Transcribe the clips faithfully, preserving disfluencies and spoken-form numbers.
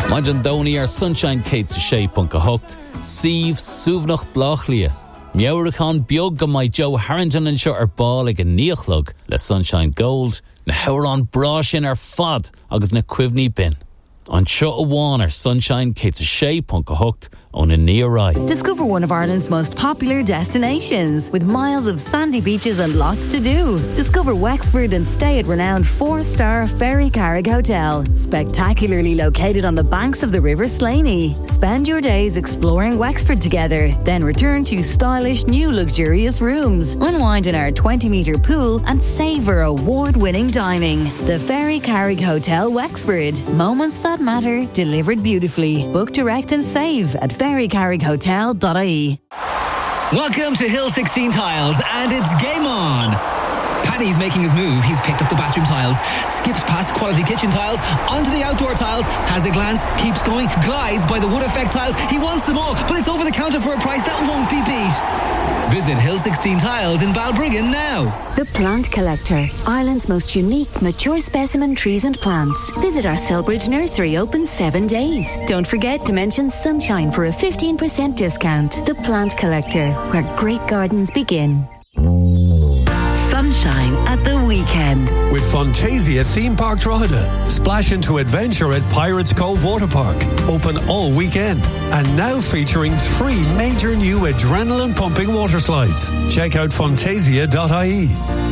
Mind an Doni ar Sunshine Kate sa shape on Cahocht, Sieve Suvnach Blachlia. Meourachan Biog go my Joe Harrington and shot ar ball ag a neochlug, le Sunshine Gold, na hauron brash in ar fad, agus na quivni bin. On Shot Awan ar Sunshine Kate sa shape on Cahocht, on a near ride. Discover one of Ireland's most popular destinations with miles of sandy beaches and lots to do. Discover Wexford and stay at renowned four-star Ferry Carrick Hotel, spectacularly located on the banks of the River Slaney. Spend your days exploring Wexford together, then return to stylish new luxurious rooms. Unwind in our twenty metre pool and savour award-winning dining. The Ferry Carrick Hotel, Wexford. Moments that matter, delivered beautifully. Book direct and save at ferry carrick hotel dot I E. Welcome to Hill sixteen Tiles, and it's game on. Paddy's making his move. He's picked up the bathroom tiles, skips past quality kitchen tiles, onto the outdoor tiles, has a glance, keeps going, glides by the wood effect tiles. He wants them all, but it's over the counter for a price that won't be beat. Visit Hill sixteen Tiles in Balbriggan now. The Plant Collector, Ireland's most unique, mature specimen trees and plants. Visit our Selbridge nursery, open seven days. Don't forget to mention Sunshine for a fifteen percent discount. The Plant Collector, where great gardens begin. Sunshine at the weekend. With Fantasia Theme Park Drogheda. Splash into adventure at Pirates Cove Water Park. Open all weekend. And now featuring three major new adrenaline pumping water slides. Check out fantasia dot I E.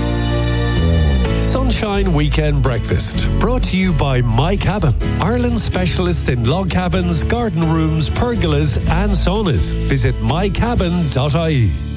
Sunshine Weekend Breakfast. Brought to you by My Cabin. Ireland's specialists in log cabins, garden rooms, pergolas and saunas. Visit my cabin dot I E.